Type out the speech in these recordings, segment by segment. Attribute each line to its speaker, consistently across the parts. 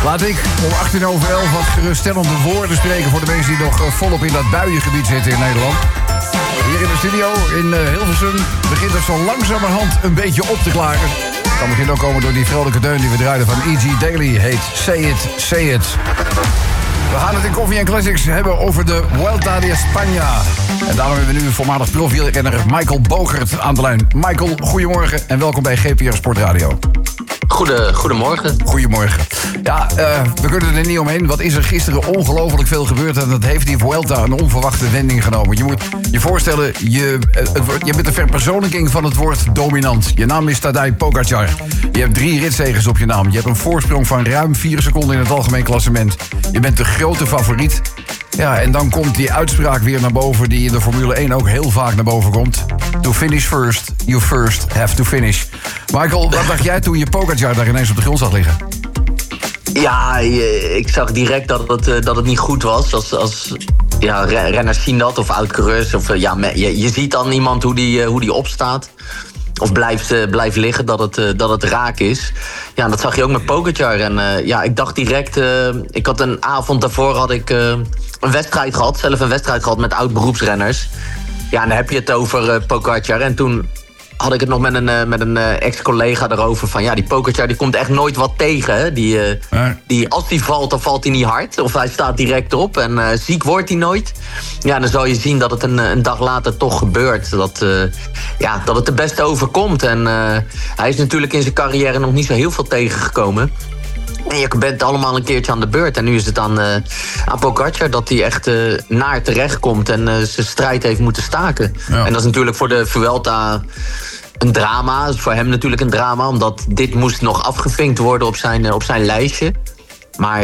Speaker 1: Laat ik om 11:18 wat geruststellende woorden spreken voor de mensen die nog volop in dat buiengebied zitten in Nederland. Hier in de studio in Hilversum begint het zo langzamerhand een beetje op te klaren. Het kan misschien ook komen door die vrolijke deun die we draaiden van E.G. Daily. Heet Say It, Say It. We gaan het in Koffie & Classics hebben over de Vuelta de España. En daarom hebben we nu voormalig profielrenner Michael Bogert aan de lijn. Michael, goedemorgen en welkom bij GPR Sportradio.
Speaker 2: Goedemorgen.
Speaker 1: Goedemorgen. Ja, we kunnen er niet omheen. Wat is er gisteren ongelooflijk veel gebeurd en dat heeft die Vuelta een onverwachte wending genomen. Je moet je voorstellen, je bent de verpersoonlijking van het woord dominant. Je naam is Tadej Pogačar. Je hebt 3 ritzeges op je naam. Je hebt een voorsprong van ruim 4 seconden in het algemeen klassement. Je bent de grote favoriet. Ja, en dan komt die uitspraak weer naar boven die in de Formule 1 ook heel vaak naar boven komt. To finish first, you first have to finish. Michael, wat dacht jij toen je Pogačar daar ineens op de grond zag liggen?
Speaker 2: Ja, ik zag direct dat het niet goed was. Als renners zien dat, of oud-coureurs. Je ziet dan iemand hoe die opstaat. Of blijft liggen, dat het raak is. Ja, dat zag je ook met Pogačar. En ik dacht direct... ik had een avond daarvoor een wedstrijd gehad. Zelf een wedstrijd gehad met oud-beroepsrenners. Ja, en dan heb je het over Pogačar. En toen had ik het nog met een ex-collega erover van... ja, die Pogačar die komt echt nooit wat tegen. Hè? Die, als die valt, dan valt hij niet hard. Of hij staat direct op. En ziek wordt hij nooit. Ja, dan zal je zien dat het een dag later toch gebeurt. Dat het de beste overkomt. En hij is natuurlijk in zijn carrière nog niet zo heel veel tegengekomen. En je bent allemaal een keertje aan de beurt. En nu is het aan Pogačar dat hij echt naar terecht komt en zijn strijd heeft moeten staken. Ja. En dat is natuurlijk voor de Vuelta een drama. Dat is voor hem natuurlijk een drama, omdat dit moest nog afgevinkt worden op zijn lijstje. Maar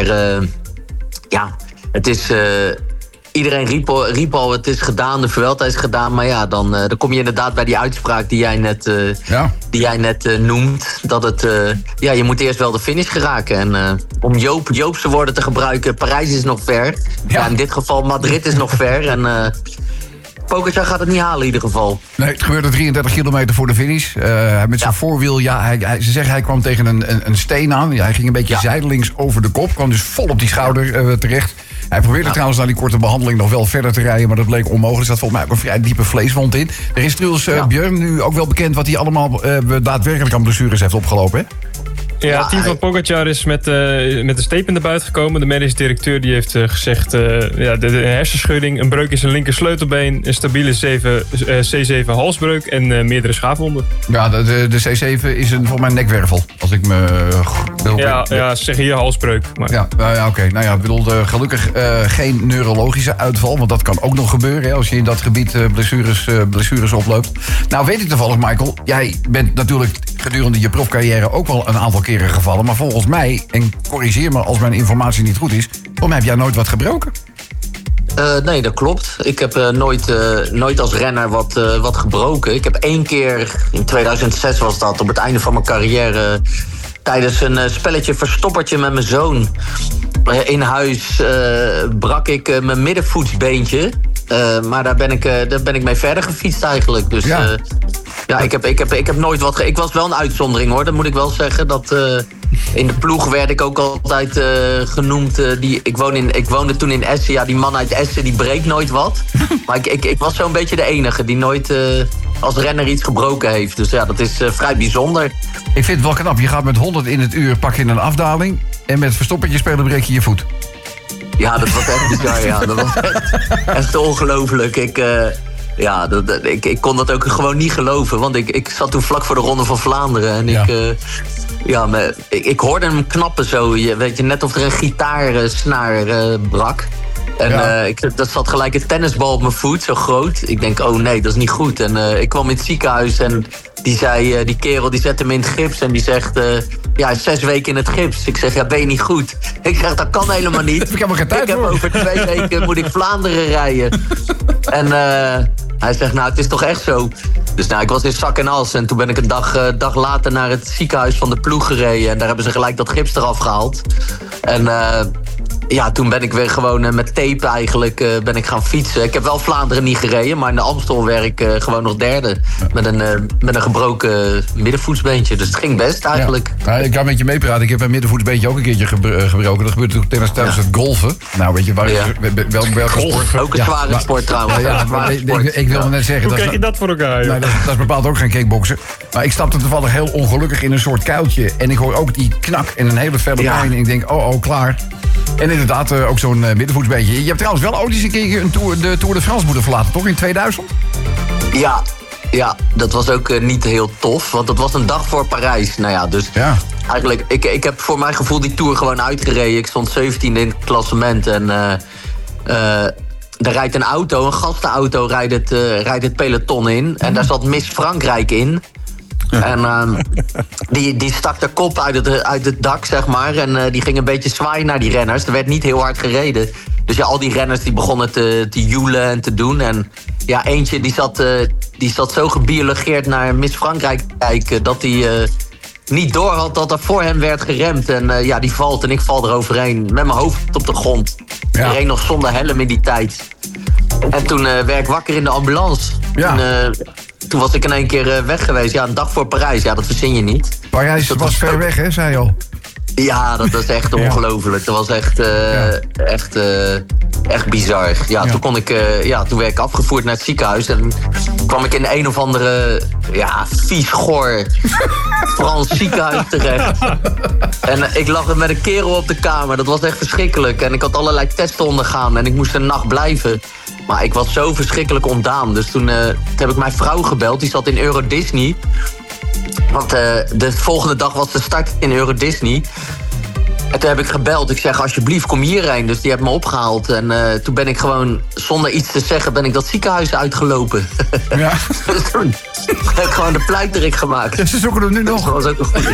Speaker 2: het is... Iedereen riep al, het is gedaan, de Vuelta is gedaan. Maar ja, dan kom je inderdaad bij die uitspraak die jij net noemt. Dat het, je moet eerst wel de finish geraken. En om Joopse woorden te gebruiken, Parijs is nog ver. Ja, in dit geval Madrid is nog ver. En Pogačar gaat het niet halen in ieder geval.
Speaker 1: Nee, het gebeurde 33 kilometer voor de finish. Met zijn voorwiel, ze zeggen hij kwam tegen een steen aan. Ja, hij ging een beetje zijdelings over de kop. Kwam dus vol op die schouder terecht. Hij probeerde trouwens na die korte behandeling nog wel verder te rijden... maar dat bleek onmogelijk. Er zat volgens mij ook een vrij diepe vleeswond in. Er is trouwens Björn nu ook wel bekend... wat hij allemaal daadwerkelijk aan blessures heeft opgelopen, hè?
Speaker 3: Ja, het team van Pogačar is met een statement naar buiten gekomen. De medisch directeur die heeft gezegd... de hersenschudding, een breuk in zijn linker sleutelbeen... een stabiele C7 halsbreuk en meerdere schaafwonden. Ja,
Speaker 1: de C7 is volgens mij een nekwervel. Als ik me...
Speaker 3: ze zeggen hier halsbreuk. Maar...
Speaker 1: Ja, oké. Nou ja, ik bedoel, gelukkig geen neurologische uitval... want dat kan ook nog gebeuren hè, als je in dat gebied blessures oploopt. Nou, weet ik toevallig, Michael... jij bent natuurlijk gedurende je profcarrière ook wel een aantal keren gevallen... maar volgens mij, en corrigeer me als mijn informatie niet goed is... waarom heb jij nooit wat gebroken?
Speaker 2: Nee, dat klopt. Ik heb nooit als renner wat gebroken. Ik heb 1 keer, in 2006 was dat, op het einde van mijn carrière... tijdens een spelletje verstoppertje met mijn zoon in huis... brak ik mijn middenvoetsbeentje. Maar daar ben ik mee verder gefietst eigenlijk. Dus ik heb nooit wat... Ik was wel een uitzondering hoor, dat moet ik wel zeggen. Dat in de ploeg werd ik ook altijd genoemd. Ik woonde toen in Essen. Ja, die man uit Essen die breekt nooit wat. Maar ik was zo'n beetje de enige die nooit als renner iets gebroken heeft. Dus ja, dat is vrij bijzonder.
Speaker 1: Ik vind het wel knap. Je gaat met 100 in het uur, pak je een afdaling... en met verstoppertje spelen breek je je voet.
Speaker 2: Ja, dat was echt bizar. Ja. Dat was echt ongelooflijk. Ik kon dat ook gewoon niet geloven. Want ik zat toen vlak voor de Ronde van Vlaanderen. En ik hoorde hem knappen zo. Weet je, net of er een gitaarsnaar brak. En dat zat gelijk een tennisbal op mijn voet, zo groot. Ik denk, oh nee, dat is niet goed. En ik kwam in het ziekenhuis en die kerel die zette me in het gips. En die zegt, hij is 6 weken in het gips. Ik zeg, ben je niet goed? Ik zeg, dat kan helemaal niet.
Speaker 1: Ik heb
Speaker 2: over 2 weken moet ik Vlaanderen rijden. En hij zegt, nou, het is toch echt zo. Dus ik was in zak en as. En toen ben ik een dag later naar het ziekenhuis van de ploeg gereden. En daar hebben ze gelijk dat gips eraf gehaald. En ja, toen ben ik weer gewoon met tape eigenlijk ben ik gaan fietsen. Ik heb wel Vlaanderen niet gereden, maar in de Amstel werd ik gewoon nog derde. Met een gebroken middenvoetsbeentje. Dus het ging best eigenlijk.
Speaker 1: Ja. Nou, ik kan met je meepraten. Ik heb mijn middenvoetsbeentje ook een keertje gebroken. Dat gebeurt natuurlijk tijdens het golfen. Nou, weet je, welke sport?
Speaker 2: Ook een zware sport trouwens.
Speaker 1: Ik wilde net zeggen...
Speaker 3: Hoe krijg je dat voor elkaar?
Speaker 1: Nou, dat is bepaald ook geen kickboksen. Maar ik stapte toevallig heel ongelukkig in een soort kuiltje. En ik hoor ook die knak en een hele felle pijn. En ik denk, klaar. En inderdaad, ook zo'n middenvoetsbeentje. Je hebt trouwens wel ooit eens een keer de Tour de France moeten verlaten, toch? In 2000?
Speaker 2: Ja, dat was ook niet heel tof. Want dat was een dag voor Parijs. Nou ja, dus eigenlijk... Ik heb voor mijn gevoel die Tour gewoon uitgereden. Ik stond 17e in het klassement. En er rijdt een auto, een gastenauto, rijdt het peloton in. En daar zat Miss Frankrijk in. En die stak de kop uit het dak, zeg maar. En die ging een beetje zwaaien naar die renners. Er werd niet heel hard gereden. Dus ja, al die renners die begonnen te joelen en te doen. En ja, eentje die zat zo gebiologeerd naar Miss Frankrijk kijken... dat hij niet door had dat er voor hem werd geremd. En die valt en ik val eroverheen met mijn hoofd op de grond. Ja. Ik reed nog zonder helm in die tijd. En toen werd ik wakker in de ambulance. Ja. Toen was ik in één keer weg geweest. Ja, een dag voor Parijs. Ja, dat verzin je niet.
Speaker 1: Parijs dus was ver weg, hè, zei je al.
Speaker 2: Ja, dat was echt ongelooflijk. Dat was echt bizar. Ja, toen kon ik, toen werd ik afgevoerd naar het ziekenhuis. En kwam ik in een of andere, vies, goor Frans ziekenhuis terecht. En ik lag met een kerel op de kamer. Dat was echt verschrikkelijk. En ik had allerlei testen ondergaan. En ik moest een nacht blijven. Maar ik was zo verschrikkelijk ontdaan. Dus toen heb ik mijn vrouw gebeld. Die zat in Euro Disney. Want de volgende dag was de start in Euro Disney. En toen heb ik gebeld. Ik zeg, alsjeblieft, kom hierheen. Dus die heeft me opgehaald. En toen ben ik gewoon, zonder iets te zeggen, ben ik dat ziekenhuis uitgelopen. Ja. Dus toen heb ik gewoon de pleiterik gemaakt.
Speaker 1: Ja, ze zoeken hem nu nog.
Speaker 2: Dat was ook een goede.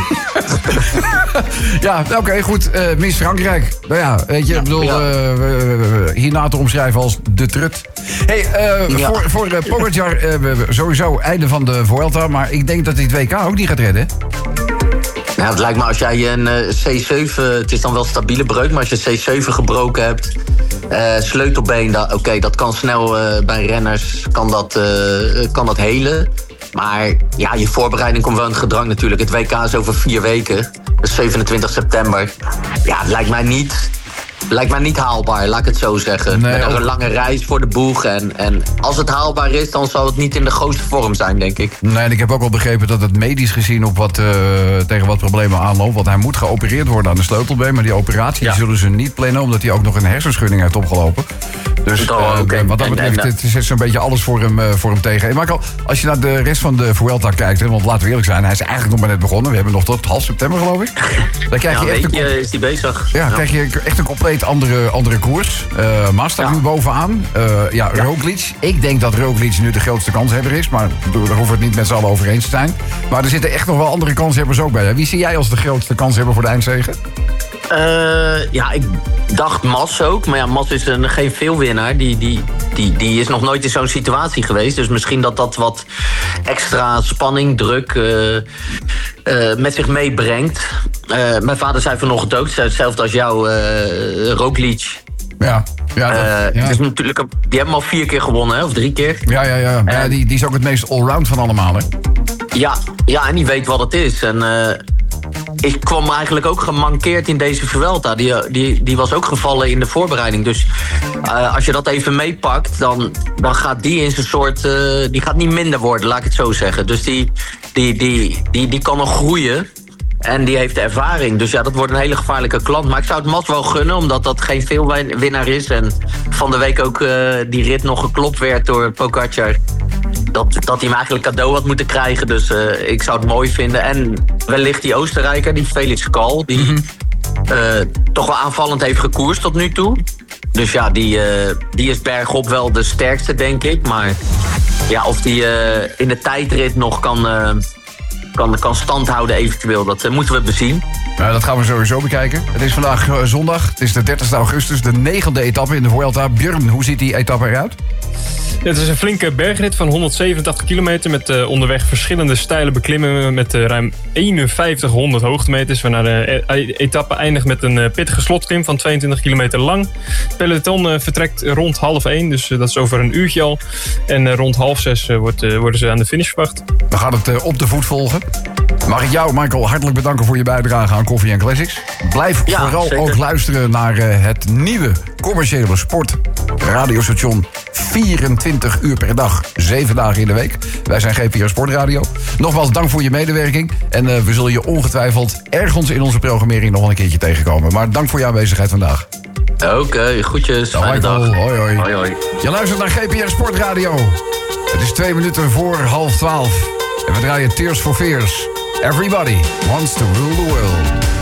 Speaker 1: Ja, oké, goed. Miss Frankrijk. Nou ja, weet je, ik bedoel, hierna te omschrijven als de trut. Hey, voor Pogacar sowieso einde van de Vuelta. Maar ik denk dat hij het WK ook niet gaat redden.
Speaker 2: Nou, het lijkt me als jij een C7... Het is dan wel stabiele breuk, maar als je C7 gebroken hebt... sleutelbeen, dat kan snel bij renners kan dat helen. Maar ja, je voorbereiding komt wel in het gedrang natuurlijk. Het WK is over 4 weken. Dus 27 september. Ja, het lijkt mij niet haalbaar, laat ik het zo zeggen. Nee, met een lange reis voor de boeg. En als het haalbaar is, dan zal het niet in de grootste vorm zijn, denk ik.
Speaker 1: Nee, en ik heb ook wel begrepen dat het medisch gezien tegen wat problemen aanloopt. Want hij moet geopereerd worden aan de sleutelbeen. Maar die operatie zullen ze niet plannen, omdat hij ook nog een hersenschudding heeft opgelopen. Dus wat dat betreft, het is zo'n beetje alles voor hem tegen. Hey Marco, als je naar de rest van de Vuelta kijkt, hè, want laten we eerlijk zijn, hij is eigenlijk nog maar net begonnen. We hebben nog tot half september, geloof ik.
Speaker 2: Dan krijg je echt is hij bezig.
Speaker 1: Ja, krijg je echt een compleet andere koers. Mas staat nu bovenaan. Roglic. Ik denk dat Roglic nu de grootste kanshebber is. Maar daar hoeven we het niet met z'n allen over eens te zijn. Maar er zitten echt nog wel andere kanshebbers ook bij. Wie zie jij als de grootste kanshebber voor de eindzege?
Speaker 2: Ik dacht Mas ook. Maar ja, Mas is geen veelwinnaar. Die is nog nooit in zo'n situatie geweest. Dus misschien dat wat extra spanning, druk met zich meebrengt. Mijn vader zei vanochtend ook, hetzelfde als jou, Roglic. Het is natuurlijk die hebben hem al 4 keer gewonnen, hè? Of 3 keer.
Speaker 1: Ja, die is ook het meest allround van allemaal, hè?
Speaker 2: Ja, en die weet wat het is. En ik kwam eigenlijk ook gemankeerd in deze Vuelta. Die was ook gevallen in de voorbereiding. Dus als je dat even meepakt, dan gaat die in zijn soort... die gaat niet minder worden, laat ik het zo zeggen. Dus die kan nog groeien. En die heeft de ervaring. Dus ja, dat wordt een hele gevaarlijke klant. Maar ik zou het Mas wel gunnen, omdat dat geen veelwinnaar is. En van de week ook die rit nog geklopt werd door Pogacar. Dat hij hem eigenlijk cadeau had moeten krijgen. Dus ik zou het mooi vinden. En wellicht die Oostenrijker, die Felix Kal, die toch wel aanvallend heeft gekoerst tot nu toe. Dus ja, die is bergop wel de sterkste, denk ik. Maar ja, of die in de tijdrit nog kan stand houden eventueel, dat moeten we bezien.
Speaker 1: Dat gaan we sowieso bekijken. Het is vandaag zondag, het is de 30 augustus, de 9e etappe in de Vuelta. Björn, hoe ziet die etappe eruit?
Speaker 3: Het is een flinke bergrit van 187 kilometer met onderweg verschillende steile beklimmingen met ruim 5100 hoogtemeters. Waarna de etappe eindigt met een pittige slotklim van 22 kilometer lang. Het peloton vertrekt rond 12:30, dus dat is over een uurtje al. En rond 5:30 worden ze aan de finish verwacht.
Speaker 1: We gaan het op de voet volgen. Mag ik jou, Michael, hartelijk bedanken voor je bijdrage aan Koffie en Classics. Blijf vooral zeker ook luisteren naar het nieuwe commerciële sport radiostation. 24 uur per dag, 7 dagen in de week. Wij zijn GPR Sportradio. Nogmaals, dank voor je medewerking. En we zullen je ongetwijfeld ergens in onze programmering nog een keertje tegenkomen. Maar dank voor je aanwezigheid vandaag.
Speaker 2: Oké, groetjes. Fijne dag.
Speaker 1: Hoi, hoi.
Speaker 2: Hoi, hoi.
Speaker 1: Je luistert naar GPR Sportradio. Het is 2 minuten voor 11:30. En we draaien Tears for Fears. Everybody wants to rule the world.